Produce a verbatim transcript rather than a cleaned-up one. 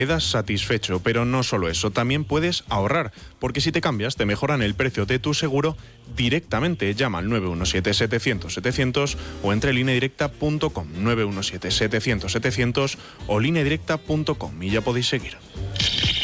quedas satisfecho, pero no solo eso, también puedes ahorrar, porque si te cambias te mejoran el precio de tu seguro directamente. Llama al nueve uno siete, setecientos, setecientos o entre linedirecta punto com, nueve uno siete, setecientos, setecientos o linedirecta punto com y ya podéis seguir.